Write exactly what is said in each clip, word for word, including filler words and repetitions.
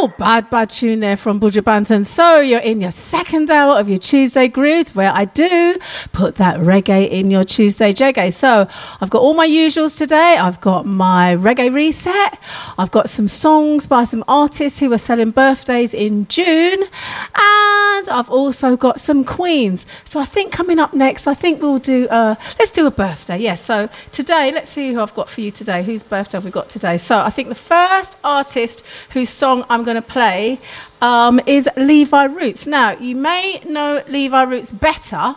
Oh, bad, bad tune there from Buju Banton. So you're in your second hour of your Tuesday Grooves, where I do put that reggae in your Tuesday Jeggae. So I've got all my usuals today. I've got my reggae reset. I've got some songs by some artists who are selling birthdays in June. And I've also got some queens. So I think coming up next, I think we'll do, uh, let's do a birthday. Yes, so today, let's see who I've got for you today. Whose birthday have we got today? So I think the first artist whose song I'm going to play um, is Levi Roots. Now, you may know Levi Roots better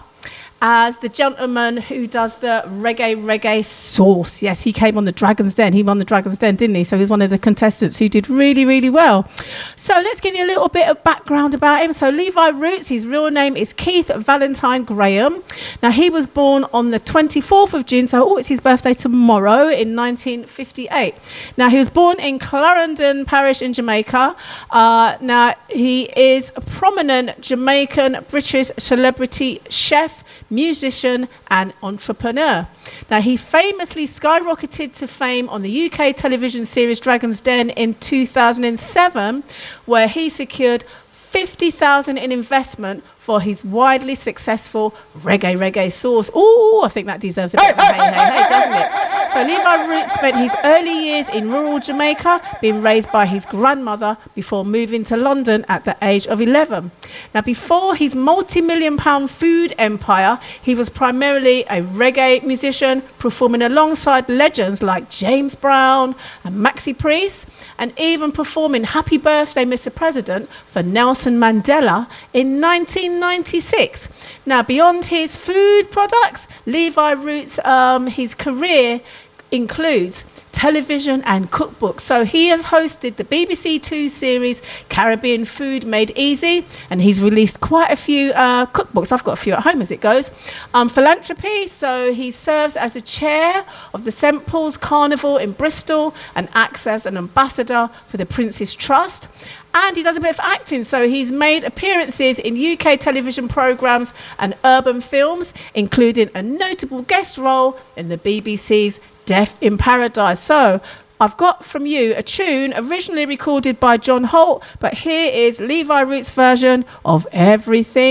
as the gentleman who does the reggae reggae sauce. Yes, he came on the Dragon's Den. He won the Dragon's Den, didn't he? So he was one of the contestants who did really, really well. So let's give you a little bit of background about him. So Levi Roots, his real name is Keith Valentine Graham. Now, he was born on the twenty-fourth of June, so oh, it's his birthday tomorrow, in nineteen fifty-eight. Now, he was born in Clarendon Parish in Jamaica. Uh, now, he is a prominent Jamaican British celebrity chef, musician and entrepreneur. Now, he famously skyrocketed to fame on the U K television series Dragon's Den in two thousand seven, where he secured fifty thousand in investment for his widely successful reggae reggae sauce. Oh, I think that deserves a bit of a hey, hey, hey, doesn't it? So Levi Roots spent his early years in rural Jamaica, being raised by his grandmother before moving to London at the age of eleven. Now, before his multi-million pound food empire, he was primarily a reggae musician, performing alongside legends like James Brown and Maxi Priest, and even performing Happy Birthday, Mister President for Nelson Mandela in nineteen ninety-six. Now, beyond his food products, Levi Roots, um, his career includes television and cookbooks. So he has hosted the B B C Two series Caribbean Food Made Easy, and he's released quite a few uh, cookbooks. I've got a few at home as it goes. Um, philanthropy, so he serves as the chair of the Saint Paul's Carnival in Bristol and acts as an ambassador for the Prince's Trust. And he does a bit of acting, so he's made appearances in U K television programmes and urban films, including a notable guest role in the B B C's Death in Paradise. So I've got from you a tune originally recorded by John Holt, but here is Levi Roots' version of Everything